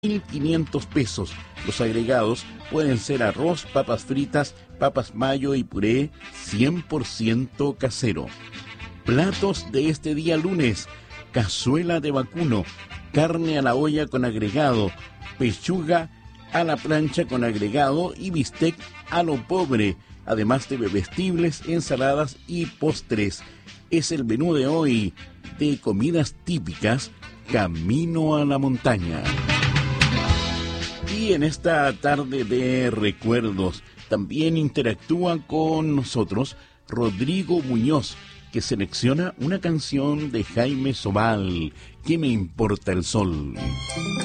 1.500 pesos. Los agregados pueden ser arroz, papas fritas, papas mayo y puré 100% casero. Platos de este día lunes: cazuela de vacuno, carne a la olla con agregado, pechuga a la plancha con agregado y bistec a lo pobre, además de bebestibles, ensaladas y postres. Es el menú de hoy de comidas típicas Camino a la Montaña. Y en esta tarde de recuerdos también interactúa con nosotros Rodrigo Muñoz, que selecciona una canción de Jaime Sobal, ¿Qué me importa el sol?